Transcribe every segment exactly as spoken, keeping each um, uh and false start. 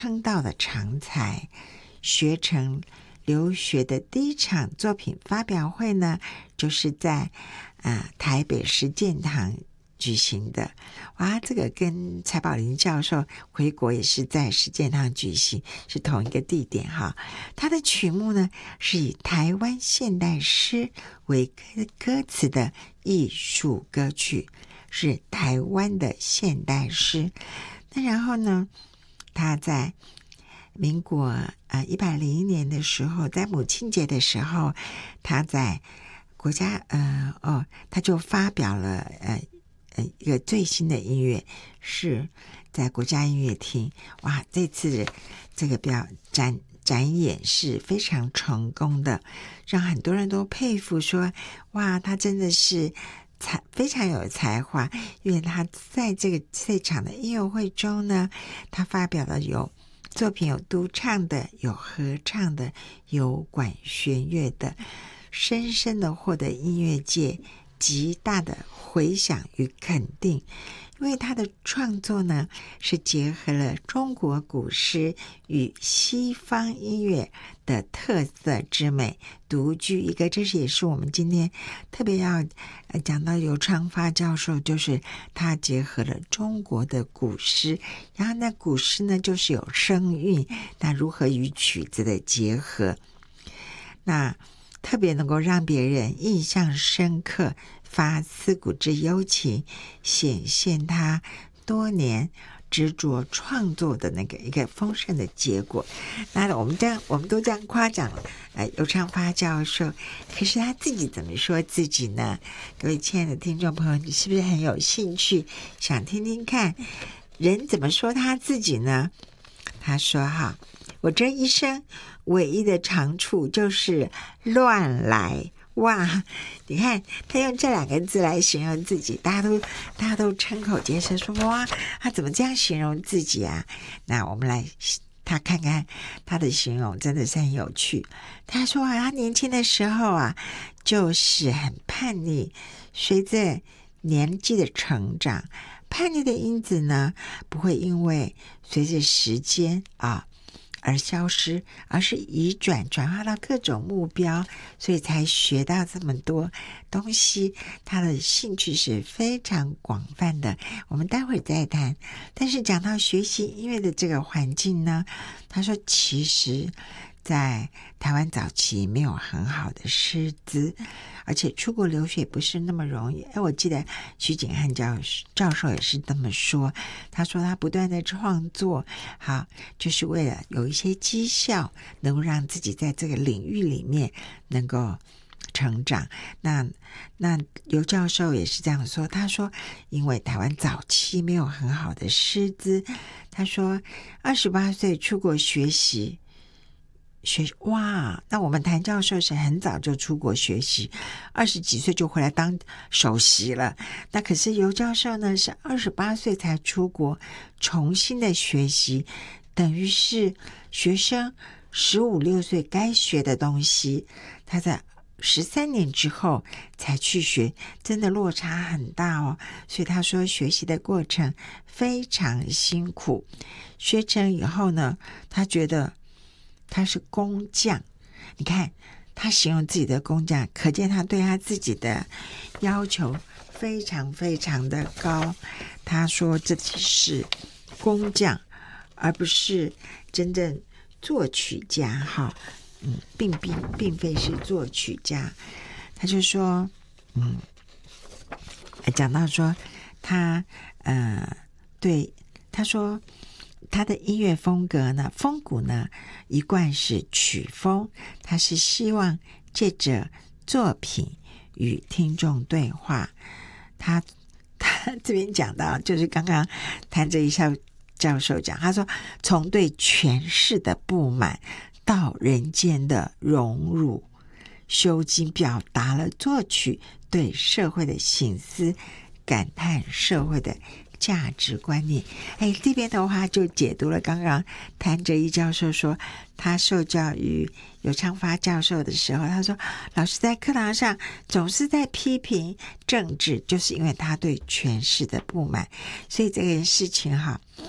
称道的长才。学成留学的第一场作品发表会呢，就是在、呃、台北实践堂举行的。哇，这个跟蔡宝林教授回国也是在实践堂举行，是同一个地点哈。他的曲目呢是以台湾现代诗为歌歌词的艺术歌曲，是台湾的现代诗。那然后呢，他在民国呃一百零一年的时候，在母亲节的时候，他在国家呃哦，他就发表了呃呃一个最新的音乐，是在国家音乐厅。哇，这次这个表展展演是非常成功的，让很多人都佩服说，哇，他真的是才非常有才华。因为他在这个这场的音乐会中呢，他发表了有作品有独唱的，有合唱的，有管弦乐的，深深的获得音乐界极大的回响与肯定。因为他的创作呢，是结合了中国古诗与西方音乐的特色之美，独具一个。这是也是我们今天特别要讲到游昌发教授，就是他结合了中国的古诗，然后那古诗呢就是有声韵，那如何与曲子的结合，那特别能够让别人印象深刻，发思古之幽情，显现他多年执着创作的那个一个丰盛的结果。那我们这样我们都这样夸奖呃游昌发教授，可是他自己怎么说自己呢？各位亲爱的听众朋友，你是不是很有兴趣想听听看人怎么说他自己呢？他说哈，我这一生唯一的长处就是乱来。哇，你看他用这两个字来形容自己，大家都大家都瞠口结舌说，哇，他怎么这样形容自己啊？那我们来他看看他的形容真的是很有趣。他说啊，他年轻的时候啊就是很叛逆，随着年纪的成长，叛逆的因子呢不会因为随着时间啊而消失，而是移转转化到各种目标，所以才学到这么多东西。他的兴趣是非常广泛的，我们待会儿再谈。但是讲到学习音乐的这个环境呢，他说其实在台湾早期没有很好的师资，而且出国留学不是那么容易。哎，我记得徐景汉教教授也是这么说，他说他不断的创作，好，就是为了有一些绩效，能够让自己在这个领域里面能够成长。那那游教授也是这样说，他说因为台湾早期没有很好的师资，他说二十八岁出国学习学哇，那我们谭教授是很早就出国学习，二十几岁就回来当首席了。那可是游教授呢，是二十八岁才出国重新的学习，等于是学生十五六岁该学的东西，他在十三年之后才去学，真的落差很大哦。所以他说学习的过程非常辛苦，学成以后呢，他觉得他是工匠。你看他形容自己的工匠，可见他对他自己的要求非常非常的高。他说自己是工匠，而不是真正作曲家哈，嗯，并并并非是作曲家。他就说，嗯，讲到说他呃，对，他说他的音乐风格呢，风骨呢，一贯是曲风，他是希望借着作品与听众对话。他他这边讲到，就是刚刚谭哲一校教授讲，他说从对诠释的不满到人间的荣辱，修经表达了作曲对社会的省思，感叹社会的价值观念。哎，这边的话就解读了刚刚谭哲一教授说，他受教于游昌发教授的时候，他说老师在课堂上总是在批评政治，就是因为他对权势的不满。所以这件事情哈，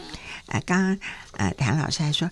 呃，刚刚呃谭老师还说，